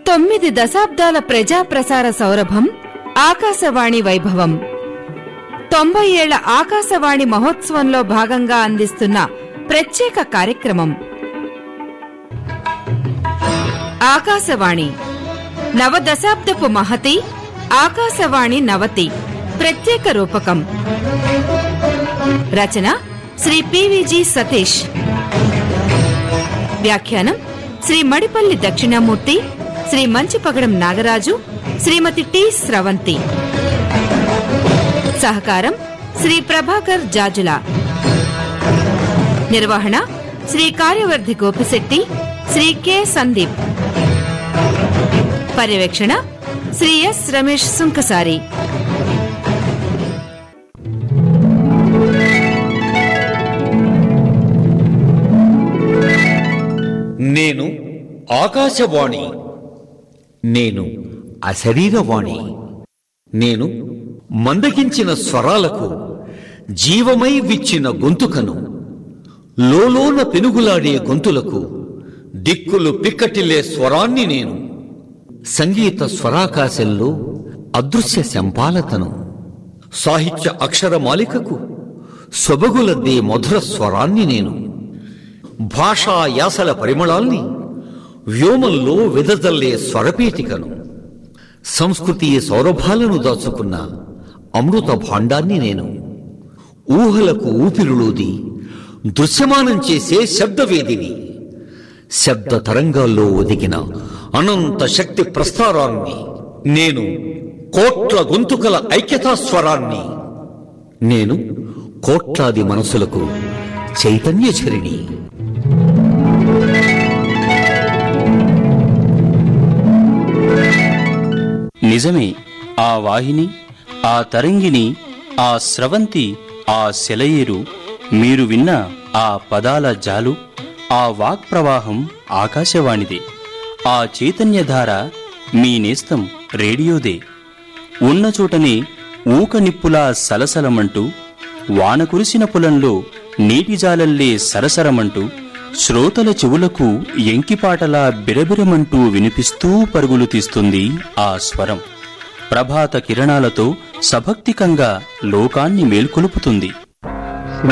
9 దశాబ్దాల ప్రజా ప్రసార సౌరభం ఆకాశవాణి వైభవం. 90 ఏళ్ల ఆకాశవాణి మహోత్సవంలో భాగంగా అందిస్తున్న ప్రత్యేక కార్యక్రమం ఆకాశవాణి నవదశాబ్దపు మహతి ఆకాశవాణి నవతి ప్రత్యేక రూపకం. రచన శ్రీ పివిజి సతీష్. వ్యాఖ్యానం శ్రీ మడిపల్లి దక్షిణామూర్తి, శ్రీ మంచిపగడం నాగరాజు, శ్రీమతి టి స్రవంతి. సహకారం శ్రీ ప్రభాకర్ జాజుల. నిర్వహణ శ్రీ కార్యవర్ధి గోపిశెట్టి, శ్రీ కె సందీప్. పర్యవేక్షణ శ్రీ ఎస్ రమేష్ సుంకసారి. నేను ఆకాశవాణి, నేను అశరీరవాణి, నేను మందగించిన స్వరాలకు జీవమై విచ్చిన గొంతుకను, లోలోన పెనుగులాడే గొంతులకు దిక్కులు పిక్కటిల్లే స్వరాన్ని నేను. సంగీత స్వరాకాశంలో అదృశ్య శంపాలతను, సాహిత్య అక్షరమాలికకు సొబగులద్దే మధుర స్వరాన్ని నేను. భాషా యాసల పరిమళాల్ని వ్యోమంలో వెదజల్లే స్వరపేటికను, సంస్కృతి సౌరభాలను దాచుకున్న అమృత భాండాన్ని నేను. ఊహలకు ఊపిరులూది దృశ్యమానం చేసే శబ్దవేదిని, శబ్ద తరంగాల్లో ఒదిగిన అనంత శక్తి ప్రస్తారాన్ని నేను. కోట్ల గొంతుకల ఐక్యతా స్వరాన్ని నేను. కోట్లాది మనసులకు చైతన్యచరిణి. నిజమే, ఆ వాహిని, ఆ తరంగిణి, ఆ స్రవంతి, ఆ సెలయేరు, మీరు విన్న ఆ పదాల జాలు, ఆ వాక్ ప్రవాహం ఆకాశవాణిదే. ఆ చైతన్యధార మీ నేస్తం రేడియోదే. ఉన్న చోటనే ఊక నిప్పులా సలసలమంటూ, వాన కురిసిన పొలంలో నీటిజాలల్లే సరసరమంటూ, శ్రోతల చెవులకు ఎంకిపాటలా బిరబిరమంటూ వినిపిస్తూ పరుగులు తీస్తుంది ఆ స్వరం. ప్రభాత కిరణాలతో సభక్తికంగా లోకాన్ని మేల్కొలుపుతుంది.